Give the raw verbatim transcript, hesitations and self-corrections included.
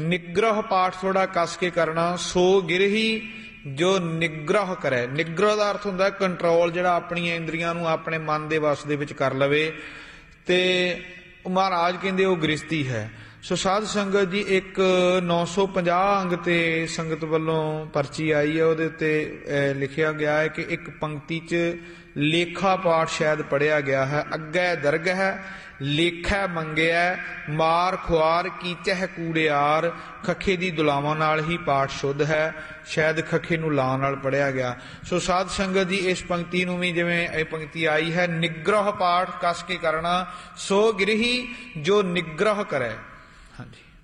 निग्रह पाठ थोड़ा कस के करना। सो गिरही जो निग्रह करे। निग्रह का अर्थ हुंदा कंट्रोल, जिहड़ा अपनी इंद्रियां नूं अपने मन के वस दे विच कर लवे। ते महाराज कहंदे वो गृहस्थी है। सो साध संगत जी एक नौ सौ पचास अंग ते संगत वालों परची आई है, उहदे उत्ते लिखिया गया है कि एक पंक्ति च लेखा पाठ शायद पढ़िया गया है। अग्गै दरग है लेखा मंगिया मार खुआर कीचह कूड़ियार। खखे दी दुलावां नाल ही पाठ शुद्ध है, शायद खखे नूं ला नाल पढ़िया गया। सो साध संगत जी इस पंक्ति नूं भी जिवें ये पंक्ति आई है, निग्रह पाठ कस के करना। सो गिरही जो निग्रह करे। हाँ जी।